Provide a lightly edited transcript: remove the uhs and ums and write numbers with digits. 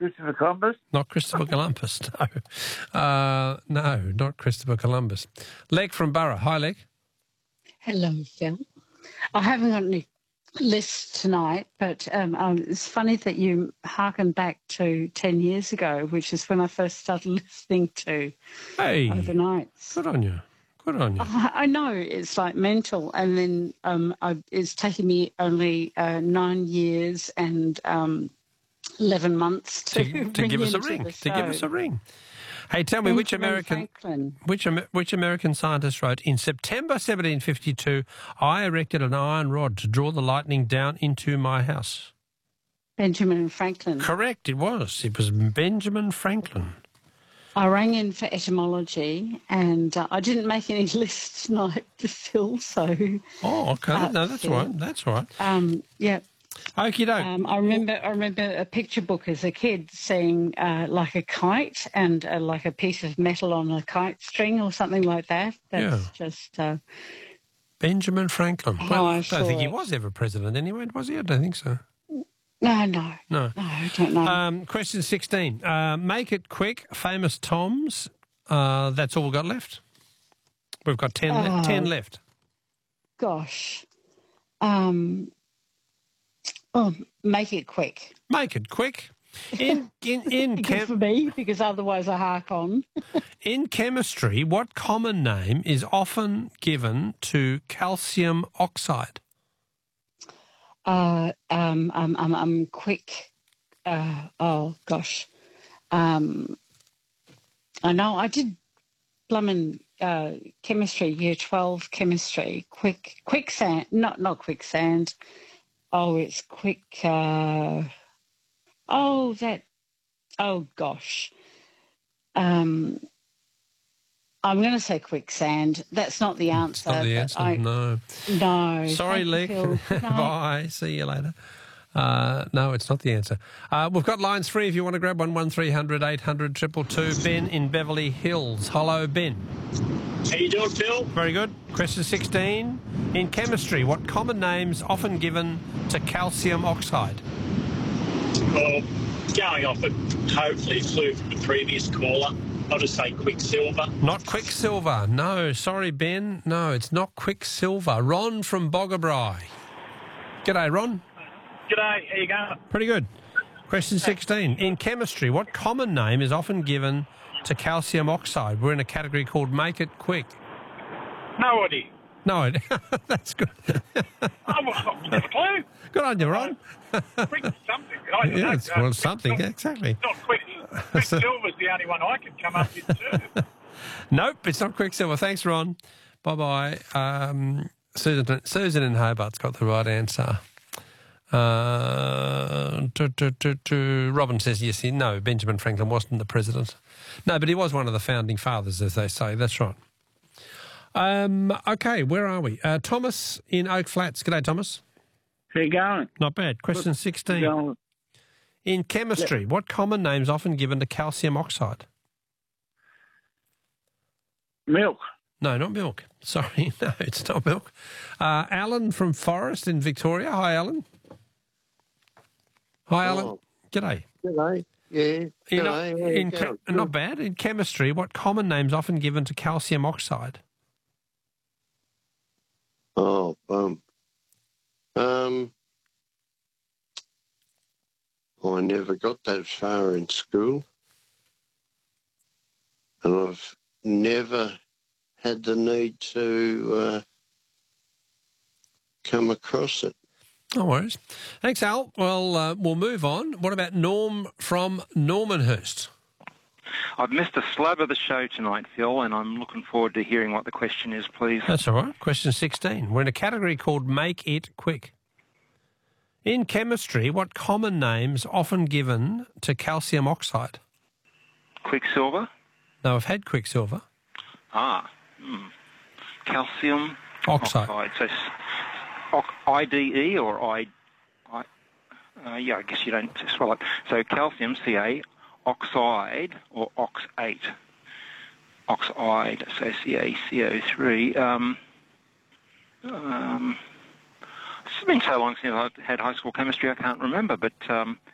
Christopher Columbus? Not Christopher Columbus, no. No, not Christopher Columbus. Leg from Borough. Hi, Leg. Hello, Phil. I haven't got any lists tonight, but it's funny that you harken back to 10 years ago, which is when I first started listening to Overnights. Good on you. Good on you. I know, it's like mental. And then it's taken me only 9 years and 11 months to give us a ring. To give us a ring. Hey, tell me, which American scientist wrote, in September 1752, I erected an iron rod to draw the lightning down into my house? Benjamin Franklin. Correct, it was. It was Benjamin Franklin. I rang in for etymology and I didn't make any lists tonight to fill, so... Oh, okay. No, that's all right. That's all right. Yeah. Okie doke. I remember a picture book as a kid seeing like a kite and like a piece of metal on a kite string or something like that. That's just... Benjamin Franklin. Well, I don't think he was ever president anyway, was he? I don't think so. No, I don't know. Question 16. Make it quick. Famous Toms. That's all we've got left. We've got 10 left. Gosh. Make it quick. Make it quick. In Good for me, because otherwise I hark on. In chemistry, what common name is often given to calcium oxide? Quick. Oh gosh. I know I did blummin' chemistry, year 12 chemistry. Quicksand, not quicksand. Oh, it's quick. Oh gosh. I'm going to say quicksand. That's not the answer. Not the answer. No. Sorry, Leg. No. Bye. See you later. No, it's not the answer. We've got lines free if you want to grab one. 1300 800 222. Ben in Beverly Hills. Hello, Ben. How you doing, Phil? Very good. Question 16. In chemistry, what common names often given to calcium oxide? Well, going off a totally flew from the previous caller, I'll just say quicksilver. Not quicksilver. No, sorry, Ben. No, it's not quicksilver. Ron from Boggabri. G'day, Ron. G'day, how you going? Pretty good. Question 16. In chemistry, what common name is often given to calcium oxide? We're in a category called Make It Quick. No idea. No, that's good. I've got a clue. Good on you, Ron. Quick something. I don't know. Well, something, exactly. Not quick. Quicksilver's the only one I can come up with too. Nope, it's not quicksilver. Thanks, Ron. Bye-bye. Susan in Hobart's got the right answer. Robin says, yes, no, Benjamin Franklin wasn't the president. No, but he was one of the founding fathers, as they say. That's right. Okay, where are we? Thomas in Oak Flats. G'day, Thomas. How you going? Not bad. Question 16. In chemistry, what common name's often given to calcium oxide? Milk. No, not milk. Sorry, no, it's not milk. Alan from Forest in Victoria. Hi, Alan. Hi, Alan. G'day. G'day. Yeah. G'day. Not bad. In chemistry, what common name's often given to calcium oxide? Oh, I never got that far in school, and I've never had the need to come across it. No worries. Thanks, Al. Well, we'll move on. What about Norm from Normanhurst? I've missed a slab of the show tonight, Phil, and I'm looking forward to hearing what the question is, please. That's all right. Question 16. We're in a category called Make It Quick. In chemistry, what common name's often given to calcium oxide? Quicksilver? No, I've had quicksilver. Calcium oxide. So IDE or I guess you don't spell it. So calcium, Ca, oxide or oxate. Oxide, so CaCO3. It's been so long since I've had high school chemistry, I can't remember, but